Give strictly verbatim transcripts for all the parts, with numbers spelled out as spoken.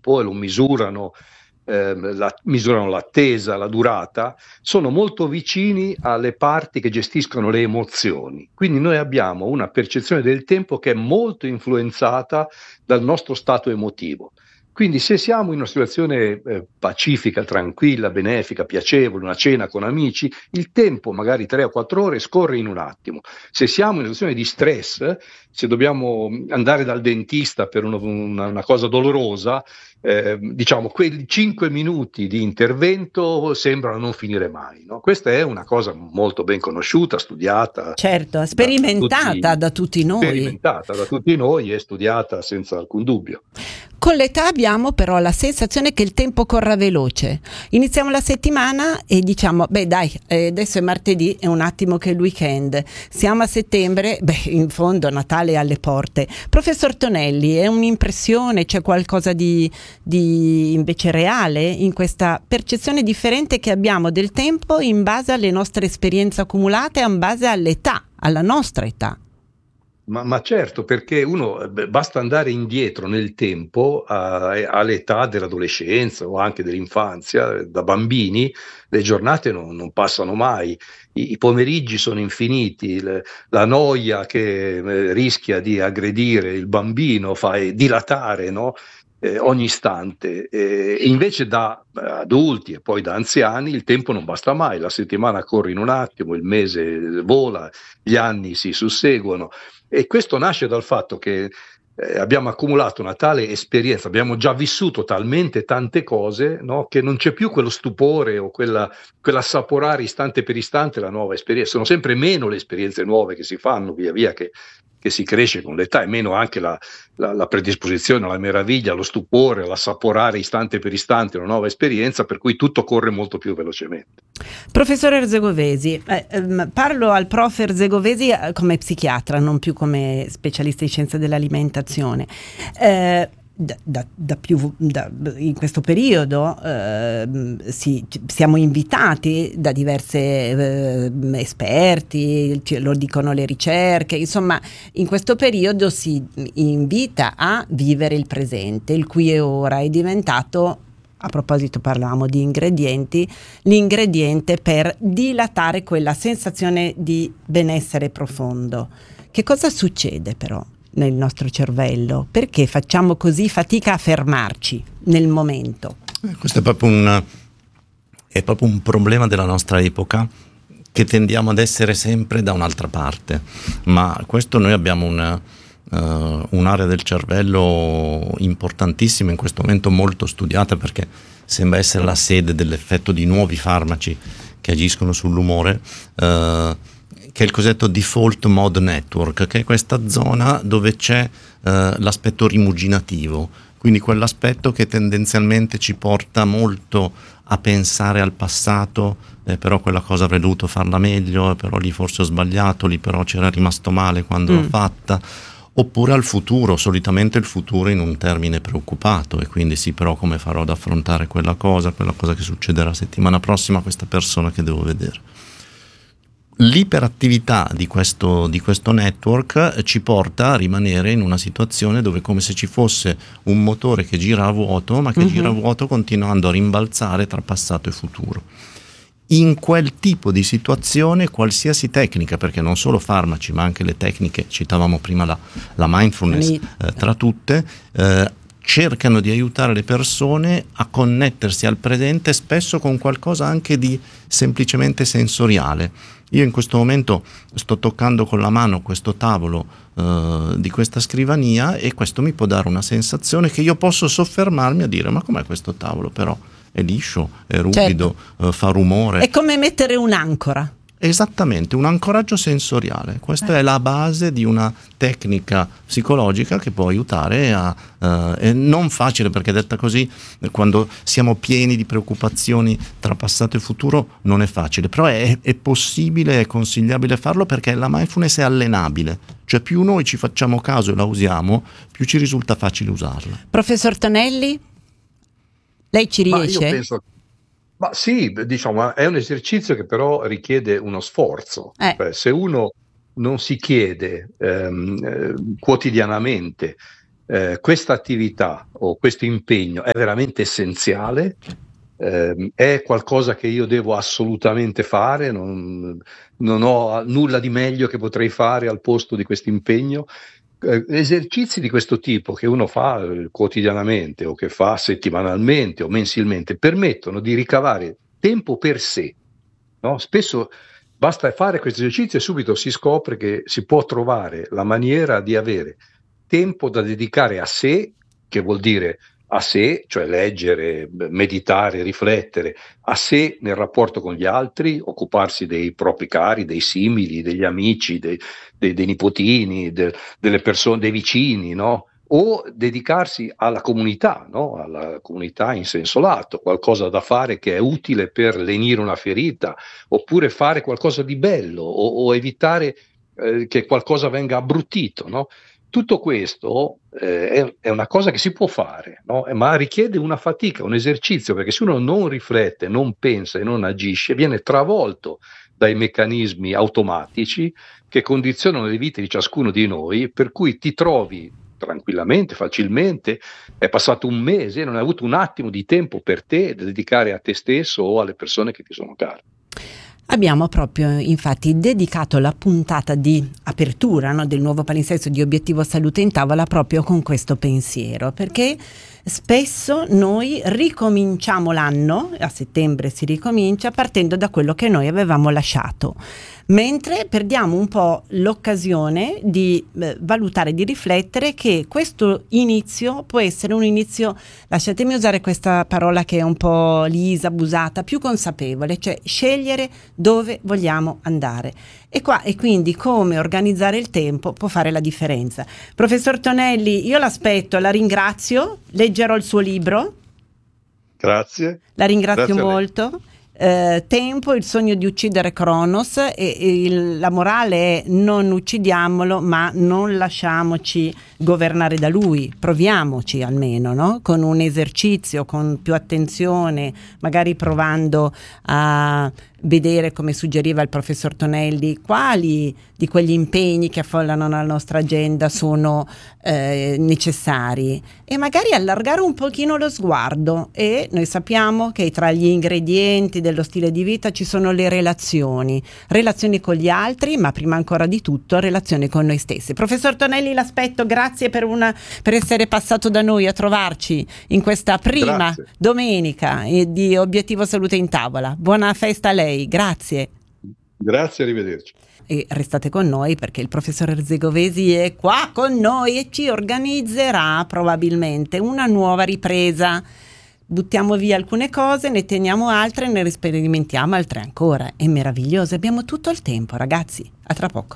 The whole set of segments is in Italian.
tempo e lo misurano, ehm, la, misurano l'attesa, la durata, sono molto vicini alle parti che gestiscono le emozioni. Quindi noi abbiamo una percezione del tempo che è molto influenzata dal nostro stato emotivo. Quindi se siamo in una situazione eh, pacifica, tranquilla, benefica, piacevole, una cena con amici, il tempo, magari tre o quattro ore, scorre in un attimo. Se siamo in una situazione di stress, se dobbiamo andare dal dentista per uno, una, una cosa dolorosa, eh, diciamo, quei cinque minuti di intervento sembrano non finire mai, no? Questa è una cosa molto ben conosciuta, studiata, Certo, da, da sperimentata tutti, da tutti noi. sperimentata da tutti noi e studiata senza alcun dubbio. Con l'età abbiamo però la sensazione che il tempo corra veloce. Iniziamo la settimana e diciamo, beh dai, eh, adesso è martedì, è un attimo che è il weekend. Siamo a settembre, beh in fondo Natale è alle porte. Professor Tonelli, è un'impressione, c'è qualcosa di, di invece reale in questa percezione differente che abbiamo del tempo in base alle nostre esperienze accumulate, in base all'età, alla nostra età? Ma, ma certo, perché uno beh, basta andare indietro nel tempo a- all'età dell'adolescenza o anche dell'infanzia, da bambini le giornate non, non passano mai, i, i pomeriggi sono infiniti, le- la noia che eh, rischia di aggredire il bambino fa eh, dilatare, no? Eh, ogni istante. Eh, invece da eh, adulti e poi da anziani il tempo non basta mai, la settimana corre in un attimo, il mese vola, gli anni si susseguono. E questo nasce dal fatto che eh, abbiamo accumulato una tale esperienza, abbiamo già vissuto talmente tante cose, no, che non c'è più quello stupore o quella, quell'assaporare istante per istante la nuova esperienza. Sono sempre meno le esperienze nuove che si fanno via via che, che si cresce con l'età, e meno anche la, la, la predisposizione alla meraviglia, allo stupore, all'assaporare istante per istante una nuova esperienza, per cui tutto corre molto più velocemente. Professore Erzegovesi, eh, ehm, parlo al prof Erzegovesi eh, come psichiatra, non più come specialista in scienze dell'alimentazione. Eh, da, da, da più, da, in questo periodo eh, si, siamo invitati da diversi eh, esperti, lo dicono le ricerche, insomma in questo periodo si invita a vivere il presente, il qui e ora è diventato, a proposito parlavamo di ingredienti, l'ingrediente per dilatare quella sensazione di benessere profondo. Che cosa succede però nel nostro cervello? Perché facciamo così fatica a fermarci nel momento? Eh, questo è proprio un, è proprio un problema della nostra epoca, che tendiamo ad essere sempre da un'altra parte, ma questo noi abbiamo una Uh, un'area del cervello importantissima, in questo momento molto studiata, perché sembra essere la sede dell'effetto di nuovi farmaci che agiscono sull'umore, uh, che è il cosiddetto default mode network, che è questa zona dove c'è uh, l'aspetto rimuginativo, quindi quell'aspetto che tendenzialmente ci porta molto a pensare al passato, eh, però quella cosa avrei dovuto farla meglio, però lì forse ho sbagliato, lì però c'era rimasto male quando mm. l'ho fatta, oppure al futuro, solitamente il futuro in un termine preoccupato, e quindi sì, però come farò ad affrontare quella cosa, quella cosa che succederà settimana prossima a questa persona che devo vedere. L'iperattività di questo, di questo network ci porta a rimanere in una situazione dove è come se ci fosse un motore che gira a vuoto, ma che mm-hmm. gira a vuoto continuando a rimbalzare tra passato e futuro. In quel tipo di situazione qualsiasi tecnica, perché non solo farmaci ma anche le tecniche, citavamo prima la, la mindfulness, eh, tra tutte, eh, cercano di aiutare le persone a connettersi al presente, spesso con qualcosa anche di semplicemente sensoriale. Io in questo momento sto toccando con la mano questo tavolo eh, di questa scrivania, e questo mi può dare una sensazione che io posso soffermarmi a dire: ma com'è questo tavolo però? È liscio, è ruvido, certo. eh, fa rumore. È come mettere un'ancora. Esattamente, un ancoraggio sensoriale. Questa eh. è la base di una tecnica psicologica che può aiutare a... Uh, è non facile, perché detta così, quando siamo pieni di preoccupazioni tra passato e futuro, non è facile, però è, è possibile, è consigliabile farlo, perché la mindfulness è allenabile. Cioè più noi ci facciamo caso e la usiamo, più ci risulta facile usarla. Professor Tonelli? Lei ci riesce? Ma io penso, ma sì, diciamo, è un esercizio che però richiede uno sforzo. Eh. Cioè, se uno non si chiede ehm, eh, quotidianamente eh, questa attività o questo impegno è veramente essenziale, eh, è qualcosa che io devo assolutamente fare, non, non ho nulla di meglio che potrei fare al posto di questo impegno. Eh, esercizi di questo tipo che uno fa eh, quotidianamente o che fa settimanalmente o mensilmente permettono di ricavare tempo per sé, no? Spesso basta fare questo esercizio e subito si scopre che si può trovare la maniera di avere tempo da dedicare a sé, che vuol dire a sé, cioè leggere, meditare, riflettere, a sé nel rapporto con gli altri, occuparsi dei propri cari, dei simili, degli amici, dei, dei, dei nipotini, de, delle persone, dei vicini, no? O dedicarsi alla comunità, no? Alla comunità in senso lato, qualcosa da fare che è utile per lenire una ferita, oppure fare qualcosa di bello o, o evitare eh, che qualcosa venga abbruttito, no? Tutto questo eh, è, è una cosa che si può fare, no? Ma richiede una fatica, un esercizio, perché se uno non riflette, non pensa e non agisce, viene travolto dai meccanismi automatici che condizionano le vite di ciascuno di noi, per cui ti trovi tranquillamente, facilmente, è passato un mese e non hai avuto un attimo di tempo per te da dedicare a te stesso o alle persone che ti sono care. Abbiamo proprio infatti dedicato la puntata di apertura, no, del nuovo palinsesto di Obiettivo Salute in Tavola proprio con questo pensiero, perché spesso noi ricominciamo l'anno, a settembre si ricomincia, partendo da quello che noi avevamo lasciato, mentre perdiamo un po' l'occasione di eh, valutare, di riflettere che questo inizio può essere un inizio, lasciatemi usare questa parola che è un po' lisa, abusata, più consapevole, cioè scegliere dove vogliamo andare. E qua e quindi come organizzare il tempo può fare la differenza. Professor Tonelli, io l'aspetto, la ringrazio, leggerò il suo libro. Grazie. La ringrazio Grazie molto. Eh, tempo, il sogno di uccidere Cronos, e, e il, la morale è non uccidiamolo, ma non lasciamoci governare da lui, proviamoci almeno, no? Con un esercizio, con più attenzione, magari provando a vedere, come suggeriva il professor Tonelli, quali di quegli impegni che affollano la nostra agenda sono eh, necessari, e magari allargare un pochino lo sguardo. E noi sappiamo che tra gli ingredienti dello stile di vita ci sono le relazioni, relazioni con gli altri, ma prima ancora di tutto relazioni con noi stessi. Professor Tonelli, l'aspetto, grazie per, una, per essere passato da noi a trovarci in questa prima grazie. domenica di Obiettivo Salute in Tavola. Buona festa a lei. Grazie. Grazie, arrivederci. E restate con noi perché il professor Zegovesi è qua con noi e ci organizzerà probabilmente una nuova ripresa. Buttiamo via alcune cose, ne teniamo altre, ne sperimentiamo altre ancora. È meraviglioso, abbiamo tutto il tempo, ragazzi. A tra poco.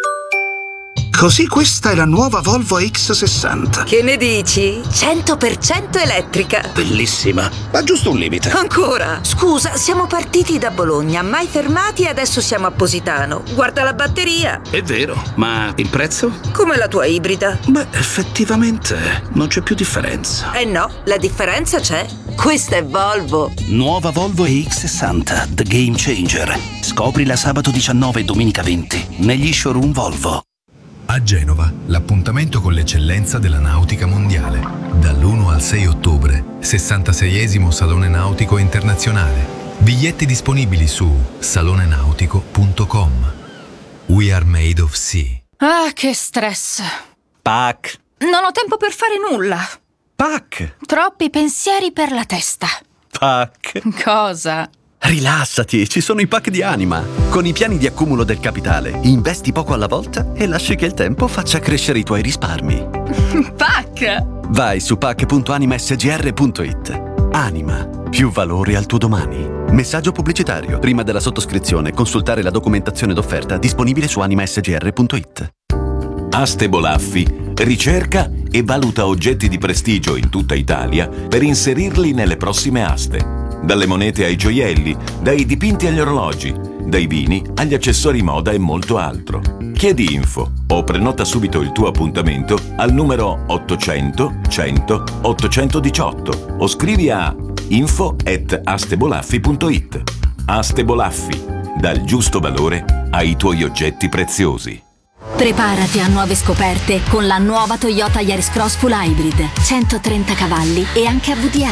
Così questa è la nuova Volvo X sessanta. Che ne dici? cento per cento elettrica. Bellissima, ma giusto un limite. Ancora? Scusa, siamo partiti da Bologna, mai fermati e adesso siamo a Positano. Guarda la batteria. È vero, ma il prezzo? Come la tua ibrida. Beh, effettivamente non c'è più differenza. Eh no, la differenza c'è. Questa è Volvo. Nuova Volvo X sessanta, The Game Changer. Scoprila sabato diciannove e domenica venti negli showroom Volvo. A Genova, l'appuntamento con l'eccellenza della nautica mondiale. Dall'primo al sei ottobre, sessantaseiesimo Salone Nautico Internazionale. Biglietti disponibili su salone nautico punto com. We are made of sea. Ah, che stress. Pac. Non ho tempo per fare nulla. Pac. Troppi pensieri per la testa. Pac. Cosa? Rilassati, ci sono i pack di Anima. Con i piani di accumulo del capitale, investi poco alla volta e lasci che il tempo faccia crescere i tuoi risparmi. Pac! Vai su pac punto anima s g r punto i t. Anima, più valore al tuo domani. Messaggio pubblicitario. Prima della sottoscrizione, consultare la documentazione d'offerta disponibile su anima s g r punto i t. Aste Bolaffi ricerca e valuta oggetti di prestigio in tutta Italia per inserirli nelle prossime aste. Dalle monete ai gioielli, dai dipinti agli orologi, dai vini agli accessori moda e molto altro. Chiedi info o prenota subito il tuo appuntamento al numero ottocento cento ottocentodiciotto o scrivi a info at astebolaffi punto i t. Aste Bolaffi, dal giusto valore ai tuoi oggetti preziosi. Preparati a nuove scoperte con la nuova Toyota Yaris Cross Full Hybrid, centotrenta cavalli e anche a V D